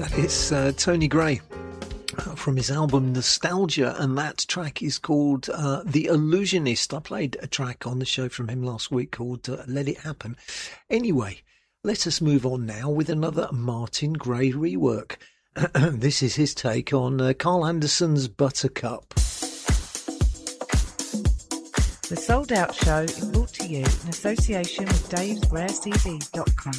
It's Tony Gray from his album Nostalgia, and that track is called The Illusionist. I played a track on the show from him last week called Let It Happen. Anyway, let us move on now with another Martin Gray rework. This is his take on Carl Anderson's Buttercup. The Sold Out Show is brought to you in association with DavesRareCDs.com.